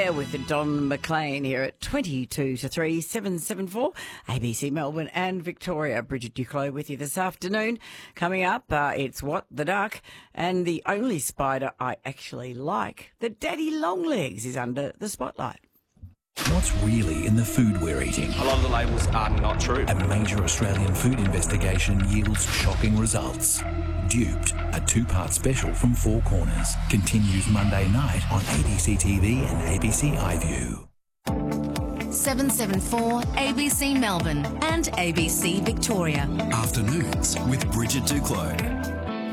Fire with Don McLean here at 22 to 3, 774, ABC Melbourne and Victoria. Bridget Duclos with you this afternoon. Coming up, it's What the Duck, and the only spider I actually like, the daddy longlegs, is under the spotlight. What's really in the food we're eating? A lot of the labels are not true. A major Australian food investigation yields shocking results. Duped, a two-part special from Four Corners, continues Monday night on ABC TV and ABC iView. 774 ABC Melbourne and ABC Victoria. Afternoons with Bridget Duclos.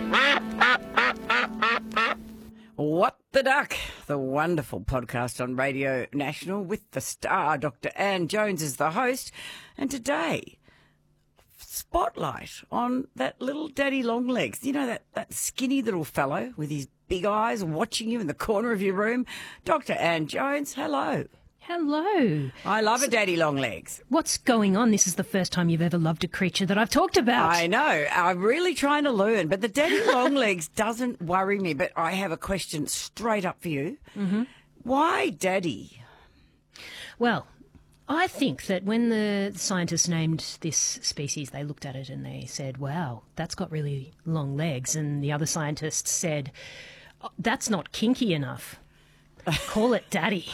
What the Duck, the wonderful podcast on Radio National with the star Dr. Anne Jones as the host. And today, spotlight on that little daddy longlegs. You know, that skinny little fellow with his big eyes watching you in the corner of your room. Dr. Anne Jones, hello. Hello. I love a daddy longlegs. What's going on? This is the first time you've ever loved a creature that I've talked about. I know. I'm really trying to learn, but the daddy longlegs doesn't worry me. But I have a question straight up for you. Mm-hmm. Why daddy? Well, I think that when the scientists named this species, they looked at it and they said, wow, that's got really long legs. And the other scientists said, oh, that's not kinky enough. Call it daddy.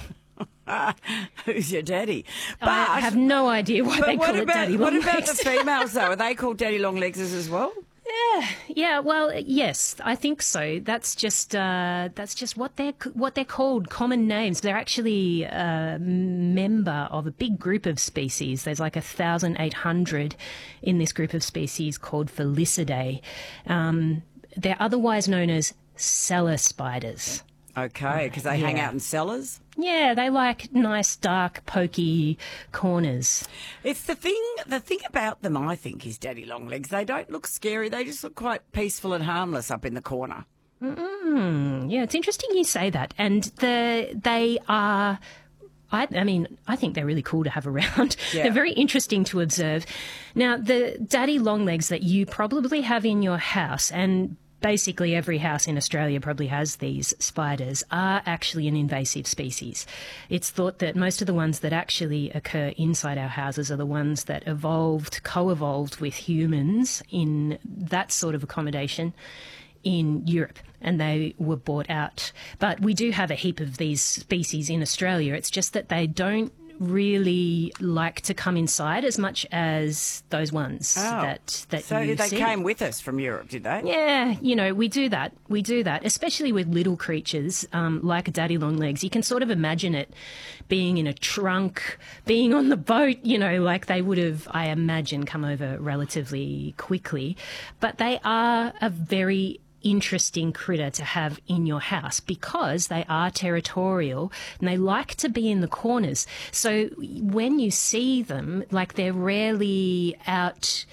Who's your daddy? But I have no idea why they call it daddy longlegs. What about the females, though? Are they called daddy longlegs as well? Yeah. Well, yes, I think so. That's just what they're called, common names. They're actually a member of a big group of species. There's like 1,800 in this group of species called Felicidae. They're otherwise known as cellar spiders. Okay, because they hang out in cellars? Yeah, they like nice, dark, pokey corners. It's the thing about them, I think, is daddy longlegs. They don't look scary. They just look quite peaceful and harmless up in the corner. Yeah, it's interesting you say that. And they are... I think they're really cool to have around. Yeah. They're very interesting to observe. Now, the daddy longlegs that you probably have in your house, and basically every house in Australia probably has these spiders, are actually an invasive species. It's thought that most of the ones that actually occur inside our houses are the ones that co-evolved with humans in that sort of accommodation in Europe, and they were bought out. But we do have a heap of these species in Australia. It's just that they don't really like to come inside as much as those ones that so you they see. Came with us from Europe, did they? Yeah, we do that, especially with little creatures like a daddy longlegs. You can sort of imagine it being in a trunk, being on the boat, like they would have, I imagine, come over relatively quickly. But they are a very interesting critter to have in your house because they are territorial and they like to be in the corners. So when you see them, like, they're rarely out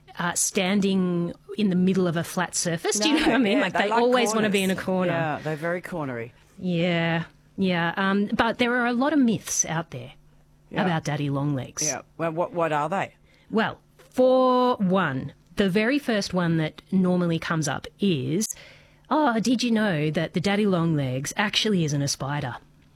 standing in the middle of a flat surface. Do you know what I mean? Yeah, like they always want to be in a corner. Yeah, they're very cornery. Yeah. But there are a lot of myths out there about daddy longlegs. Yeah. Well, what are they? Well, for one, the very first one that normally comes up is, did you know that the daddy longlegs actually isn't a spider?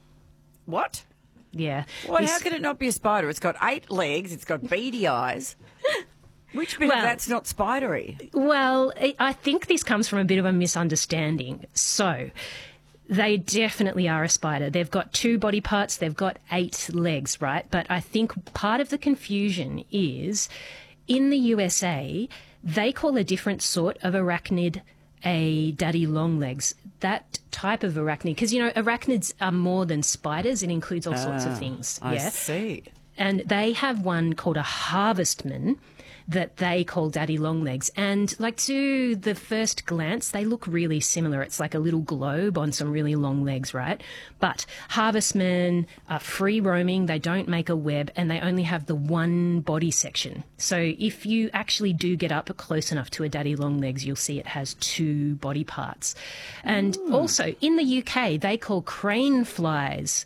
What? Yeah. Well, how can it not be a spider? It's got 8 legs, it's got beady eyes. Which bit of that's not spidery? Well, I think this comes from a bit of a misunderstanding. So, they definitely are a spider. They've got 2 body parts, they've got 8 legs, right? But I think part of the confusion is, in the USA, they call a different sort of arachnid a daddy longlegs. That type of arachnid, because, arachnids are more than spiders. It includes all sorts of things. I see. And they have one called a harvestman that they call daddy longlegs. And, like, to the first glance, they look really similar. It's like a little globe on some really long legs, right? But harvestmen are free roaming, they don't make a web, and they only have the one body section. So if you actually do get up close enough to a daddy longlegs, you'll see it has 2 body parts. And also, in the UK, they call crane flies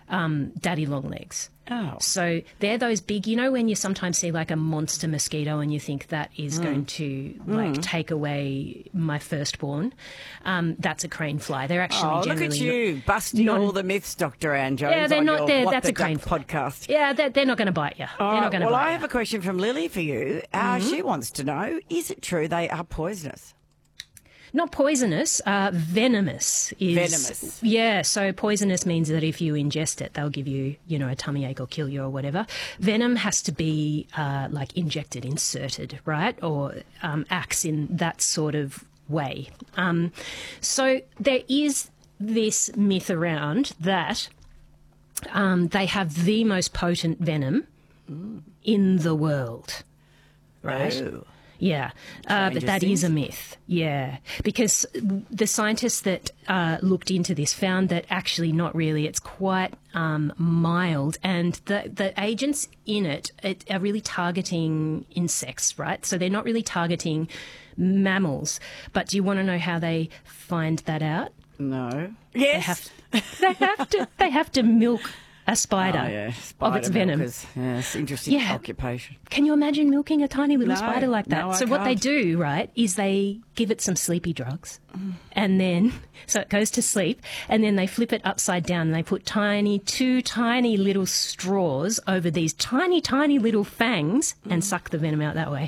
daddy longlegs. Oh. So they're those big, you know, when you sometimes see like a monster mosquito and you think that is going to like take away my firstborn. That's a crane fly. They're actually generally look at you busting all the myths, Dr. Anne Jones. Yeah, they're on not your there. What That's the a crane Duck fly podcast. Yeah, they're not going to bite you. They're not going to well, bite I you. have a question from Lily for you. She wants to know: is it true they are poisonous? Not poisonous, venomous is... Venomous. Yeah, so poisonous means that if you ingest it, they'll give you, you know, a tummy ache or kill you or whatever. Venom has to be like injected, inserted, right? Or acts in that sort of way. So there is this myth around that they have the most potent venom in the world, right? Oh. Yeah, but that is a myth. Yeah, because the scientists that looked into this found that actually not really. It's quite mild, and the agents in it are really targeting insects, right? So they're not really targeting mammals. But do you want to know how they find that out? No. Yes. They have to milk a spider, Spider of its venom. milkers. Yeah, it's interesting occupation. Can you imagine milking a tiny little No, spider like that? no, I So what they can't. do, right, is they give it some sleepy drugs and then, so it goes to sleep, and then they flip it upside down and they put two tiny little straws over these tiny, tiny little fangs and suck the venom out that way.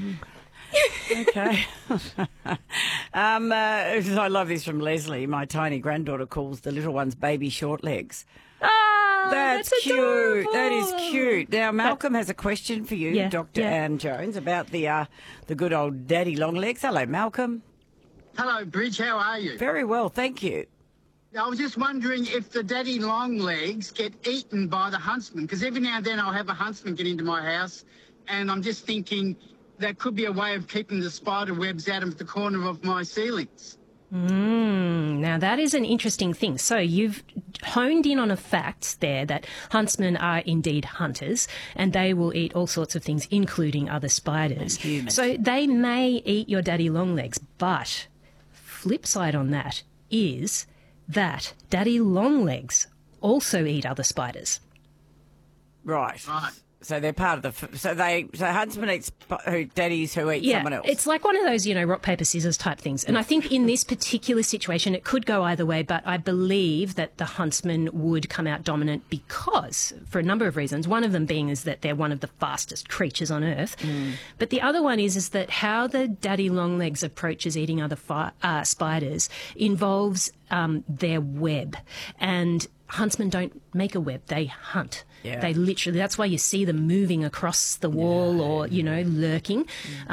Okay. I love this from Leslie. My tiny granddaughter calls the little ones baby short legs. Ah, That's cute. adorable. That is cute. Now, Malcolm has a question for you, Dr. Anne Jones, about the good old daddy long legs. Hello, Malcolm. Hello, Bridge. How are you? Very well, thank you. I was just wondering if the daddy long legs get eaten by the huntsman, because every now and then I'll have a huntsman get into my house, and I'm just thinking that could be a way of keeping the spider webs out of the corner of my ceilings. Now, that is an interesting thing. So you've honed in on a fact there that huntsmen are indeed hunters, and they will eat all sorts of things, including other spiders. Humans. So they may eat your daddy longlegs, but flip side on that is that daddy longlegs also eat other spiders. Right. Right. So they're part of the... So huntsmen eat daddies who eat someone else. It's like one of those, rock, paper, scissors type things. And I think in this particular situation, it could go either way, but I believe that the huntsman would come out dominant because, for a number of reasons, one of them being is that they're one of the fastest creatures on Earth. But the other one is that how the daddy longlegs approaches eating other spiders involves their web. And huntsmen don't make a web, they hunt. Yeah. They literally, that's why you see them moving across the wall or, lurking.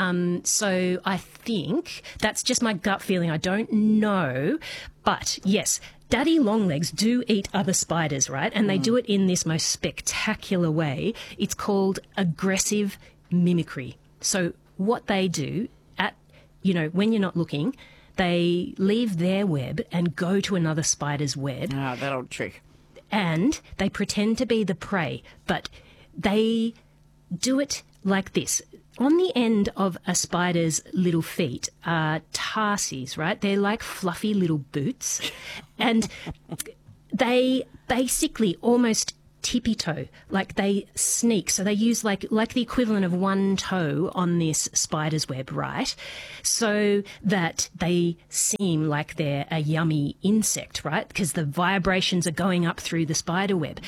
So I think that's just my gut feeling. I don't know. But yes, daddy longlegs do eat other spiders, right? And they do it in this most spectacular way. It's called aggressive mimicry. So what they do when you're not looking, they leave their web and go to another spider's web. Ah, that old trick. And they pretend to be the prey, but they do it like this. On the end of a spider's little feet are tarses, right? They're like fluffy little boots. And they basically almost tippy-toe, like they sneak. So they use like the equivalent of one toe on this spider's web, right? So that they seem like they're a yummy insect, right? Because the vibrations are going up through the spider web.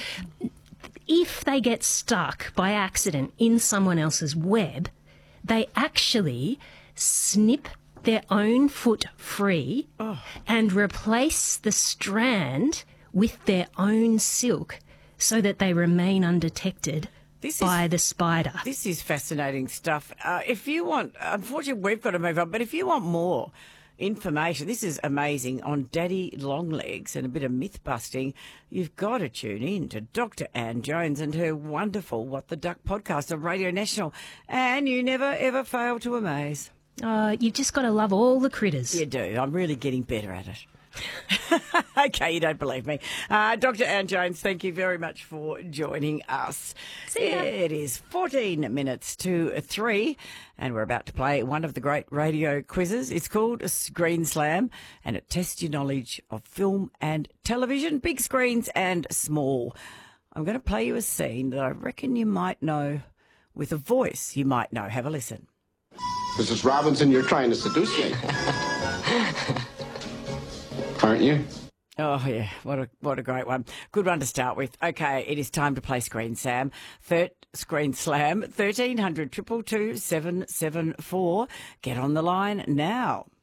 If they get stuck by accident in someone else's web, they actually snip their own foot free and replace the strand with their own silk, so that they remain undetected by the spider. This is fascinating stuff. If you want, unfortunately, we've got to move on, but if you want more information, this is amazing, on daddy longlegs and a bit of myth busting, you've got to tune in to Dr. Anne Jones and her wonderful What the Duck podcast on Radio National. And you never, ever fail to amaze. You've just got to love all the critters. You do. I'm really getting better at it. Okay, you don't believe me. Dr. Anne Jones, thank you very much for joining us. See ya. It is 14 minutes to 3, and we're about to play one of the great radio quizzes. It's called Screen Slam, and it tests your knowledge of film and television, big screens and small. I'm going to play you a scene that I reckon you might know with a voice you might know. Have a listen. Mrs. Robinson, you're trying to seduce me. Aren't you? Oh, yeah, what a great one. Good one to start with. Okay, it is time to play Screen Slam. Screen Slam, 1300 222 774. Get on the line now.